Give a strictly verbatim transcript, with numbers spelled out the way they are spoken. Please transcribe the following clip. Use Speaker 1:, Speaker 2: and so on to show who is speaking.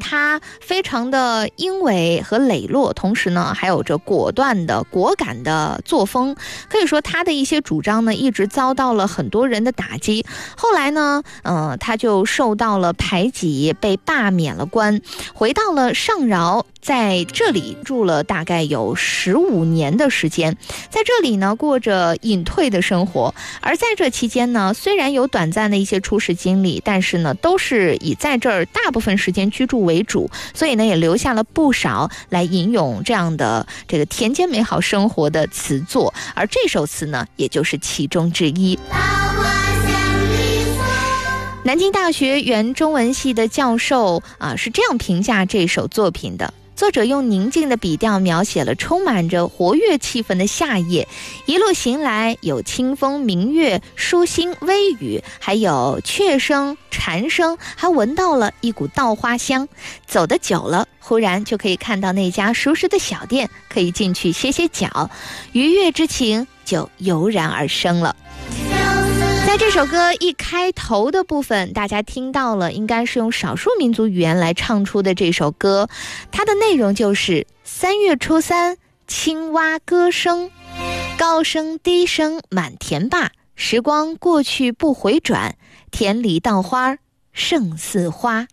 Speaker 1: 他非常的英伟和磊落，同时呢还有着果断的果敢的作风。可以说他的一些主张呢一直遭到了很多人的打击，后来呢呃，他就受到了排挤，被罢免了官，回到了上饶，在这里住了大概有十五年的时间，在这里呢过着隐退的生活。而在这期间呢，虽然有短暂的一些出世经历，但是呢都是以在这儿大部分时间居住为主，所以呢也留下了不少来吟咏这样的这个田间美好生活的词作，而这首词呢也就是其中之一。南京大学原中文系的教授啊是这样评价这首作品的：作者用宁静的笔调描写了充满着活跃气氛的夏夜，一路行来有清风明月、舒心微雨，还有雀声、蝉声，还闻到了一股稻花香。走得久了，忽然就可以看到那家熟识的小店，可以进去歇歇脚，愉悦之情就油然而生了。在这首歌一开头的部分，大家听到了应该是用少数民族语言来唱出的这首歌，它的内容就是三月初三，青蛙歌声，高声低声满田坝，时光过去不回转，田里稻花胜似花。